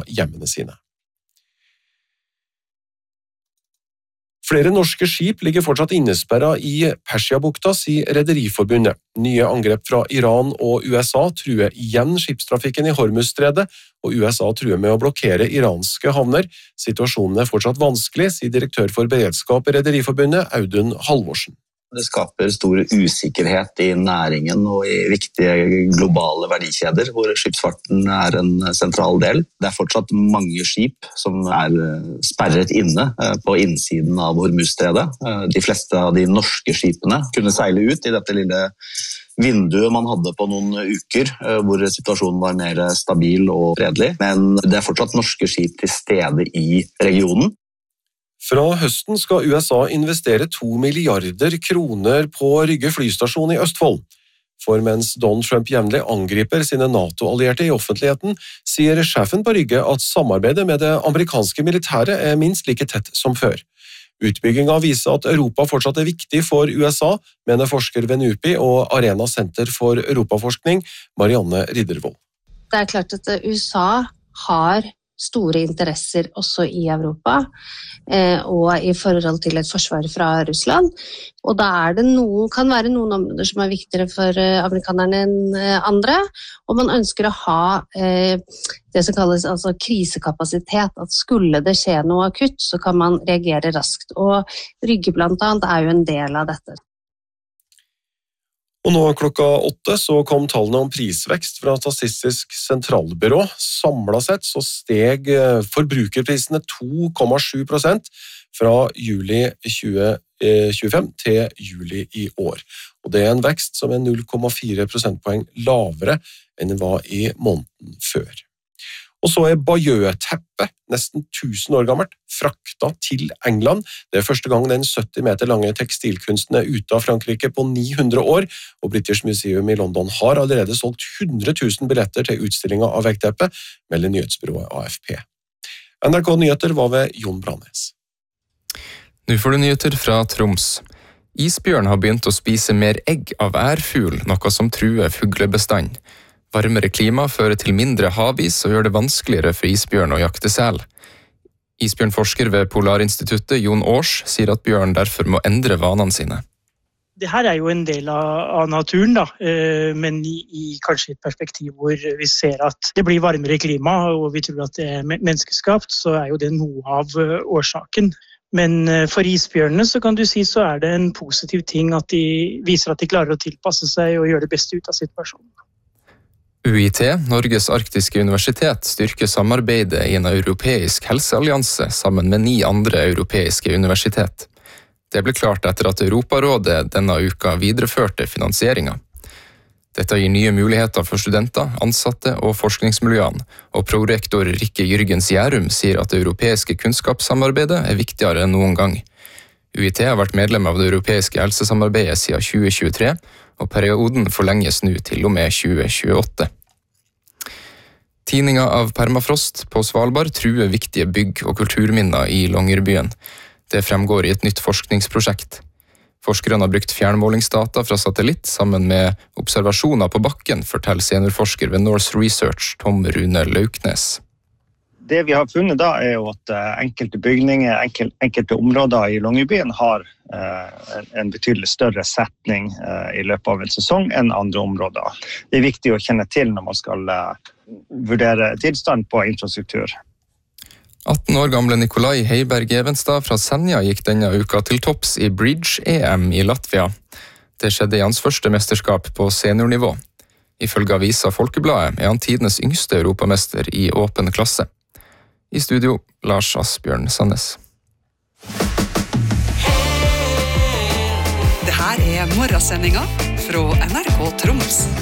hjemmene sine. Flere norske skip ligger fortsatt innesperret i Persiabukta, sier Rederiforbundet. Nye angrep fra Iran og USA truer igjen skipstrafikken i Hormuzstredet, og USA truer med å blokkere iranske havner. Situasjonen fortsatt vanskelig, sier direktør for beredskap i Rederiforbundet, Audun Halvorsen. Det skaper stor usikkerhet i næringen og i viktige globale verdikjeder, hvor skipsfarten en sentral del. Det fortsatt mange skip som sperret inne på innsiden av Hormuzstredet. De fleste av de norske skipene kunne seile ut i dette lille vinduet man hadde på noen uker, hvor situasjonen var mer stabil og fredelig. Men det fortsatt norske skip til stede i regionen. Fra høsten skal USA investere 2 milliarder kroner på Rygge flystasjon i Østfold. For mens Donald Trump jevnlig angriper sine NATO-allierte i offentligheten, sier sjefen på Rygge at samarbeidet med det amerikanske militæret minst like tett som før. Utbyggingen viser at Europa fortsatt viktig for USA, mener forsker ved NUPI og Arena Senter for Europaforskning, Marianne Riddervold. Det klart at USA har store interesser også i Europa, og i forhold til et forsvar fra Russland. Og da kan være noen områder som viktigere for amerikanerne enn andre, og man ønsker å ha det som kalles krisekapasitet, at skulle det skje noe akutt, så kan man reagere raskt. Og Rygge blant annet jo en del av dette. Og nå 8:00 så kom tallene om prisvekst fra Statistisk sentralbyrå. Samlet sett så steg forbrukerprisene 2,7% fra juli 2025 til juli i år. Og det en vekst som 0,4 prosentpoeng lavere enn det var i måneden før. Og så Bayeux-teppet, nesten 1000 år gammelt, frakta til England. Det første gang den 70 meter lange tekstilkunsten ute av Frankrike på 900 år, og British Museum i London har allerede solgt 100 000 billetter til utstillingen av veggteppet, melder nyhetsbyrået AFP. NRK Nyheter var ved Jon Brannes. Nå får du nyheter fra Troms. Isbjørn har begynt å spise mer egg av ærfugl, noe som truer fuglebestand. Varmere klima fører til mindre havis og gjør det vanskeligere for isbjørn å jakte sel. Isbjørnforsker ved Polarinstituttet, Jon Års, sier at bjørn derfor må endre vanene sine. Det her jo en del av naturen, men i kanskje et perspektiv hvor vi ser at det blir varmere klima, og vi tror at det menneskeskapt, så jo det noe av årsaken. Men for isbjørnene så kan du si så det en positiv ting at de viser at de klarer å tilpasse seg og gjøre det beste ut av situasjonen. UiT, Norges arktiske universitet, styrker samarbeidet i en europeisk helseallianse sammen med 9 andre europeiske universitet. Det ble klart etter at Europarådet denne uka videreførte finansieringen. Dette gir nye muligheter for studenter, ansatte og forskningsmiljøene, og prorektor Rikke Jürgens Gjærum sier at det europeiske kunnskapssamarbeidet viktigere enn noen gang. UiT har vært medlem av det europeiske helsesamarbeidet siden 2023, og perioden forlenges nå til og med 2028. Tininga av permafrost på Svalbard truer viktige bygg- og kulturminner i Longyearbyen. Det fremgår i et nytt forskningsprosjekt. Forskerne har brukt fjernmålingsdata fra satellitt sammen med observasjoner på bakken, forteller seniorforsker ved Norse Research, Tom Rune Lauknes. Det vi har funnet da jo at enkelte bygninger, enkelte områder i Longyearbyen har en betydelig større setning i løpet av en sesong enn andre områder. Det viktig å kjenne til når man skal vurdere tilstand på infrastruktur. 18 år gamle Nikolai Heiberg Evenstad fra Senja gikk denne uka til topps i Bridge-EM i Latvia. Det skjedde i hans første mesterskap på seniornivå. Ifølge avisa Folkebladet han tidenes yngste europamester i åpen klasse. I studio, Lars Asbjørn Sandnes. Det her morgensendinga fra NRK Troms.